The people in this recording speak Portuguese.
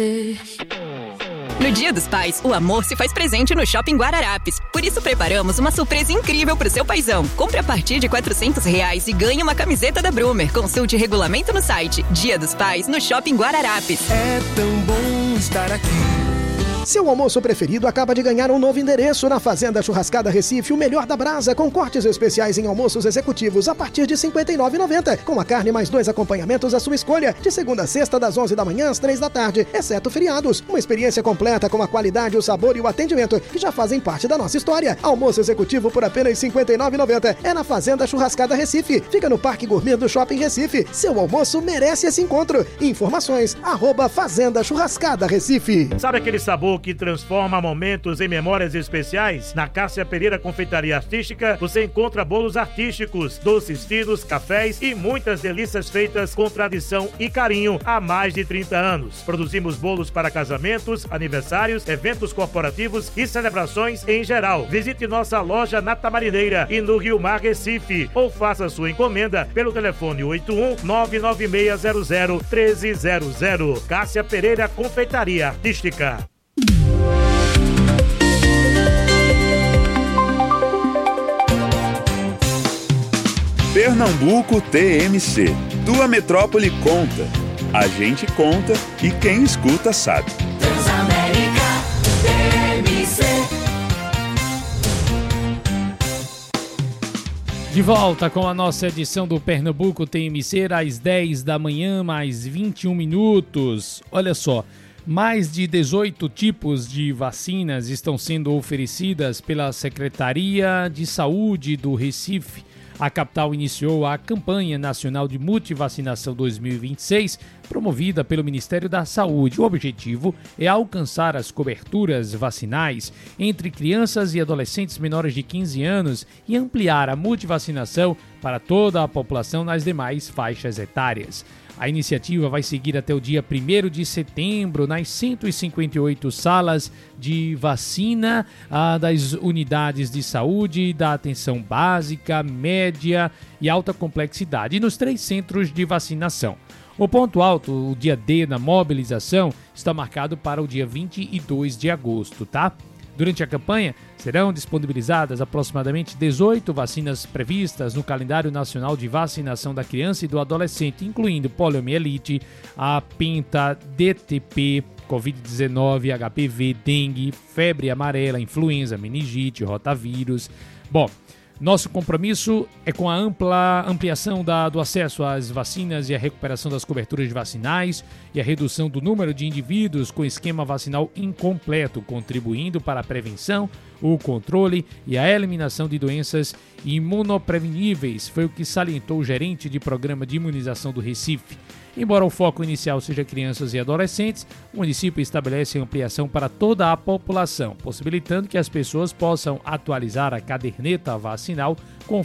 No Dia dos Pais, o amor se faz presente no Shopping Guararapes. Por isso, preparamos uma surpresa incrível pro seu paizão. Compre a partir de R$400 e ganhe uma camiseta da Brumer. Consulte regulamento no site. Dia dos Pais, no Shopping Guararapes. É tão bom estar aqui. Seu almoço preferido acaba de ganhar um novo endereço na Fazenda Churrascada Recife, o melhor da brasa, com cortes especiais em almoços executivos a partir de R$ 59,90, com a carne mais 2 acompanhamentos à sua escolha, de segunda a sexta das 11 da manhã às 3 da tarde, exceto feriados. Uma experiência completa com a qualidade, o sabor e o atendimento que já fazem parte da nossa história. Almoço executivo por apenas R$ 59,90. É na Fazenda Churrascada Recife. Fica no Parque Gourmet do Shopping Recife. Seu almoço merece esse encontro. Informações, @Fazenda Churrascada Recife. Sabe aquele sabor que transforma momentos em memórias especiais? Na Cássia Pereira Confeitaria Artística, você encontra bolos artísticos, doces finos, cafés e muitas delícias feitas com tradição e carinho há mais de 30 anos. Produzimos bolos para casamentos, aniversários, eventos corporativos e celebrações em geral. Visite nossa loja na Tamarineira e no Rio Mar, Recife, ou faça sua encomenda pelo telefone 81-99600-1300. Cássia Pereira Confeitaria Artística. Pernambuco TMC. Tua metrópole conta. A gente conta e quem escuta sabe. Transamérica TMC. De volta com a nossa edição do Pernambuco TMC às 10 da manhã, mais 21 minutos. Olha só. Mais de 18 tipos de vacinas estão sendo oferecidas pela Secretaria de Saúde do Recife. A capital iniciou a Campanha Nacional de Multivacinação 2026, promovida pelo Ministério da Saúde. O objetivo é alcançar as coberturas vacinais entre crianças e adolescentes menores de 15 anos e ampliar a multivacinação para toda a população nas demais faixas etárias. A iniciativa vai seguir até o dia 1º de setembro nas 158 salas de vacina das unidades de saúde, da atenção básica, média e alta complexidade, e nos 3 centros de vacinação. O ponto alto, o dia D na mobilização, está marcado para o dia 22 de agosto, tá? Durante a campanha, serão disponibilizadas aproximadamente 18 vacinas previstas no calendário nacional de vacinação da criança e do adolescente, incluindo poliomielite, a penta, DTP, Covid-19, HPV, dengue, febre amarela, influenza, meningite, rotavírus. Bom, nosso compromisso é com a ampliação do acesso às vacinas e a recuperação das coberturas vacinais e a redução do número de indivíduos com esquema vacinal incompleto, contribuindo para a prevenção, o controle e a eliminação de doenças imunopreveníveis, foi o que salientou o gerente de programa de imunização do Recife. Embora o foco inicial seja crianças e adolescentes, o município estabelece ampliação para toda a população, possibilitando que as pessoas possam atualizar a caderneta vacinal com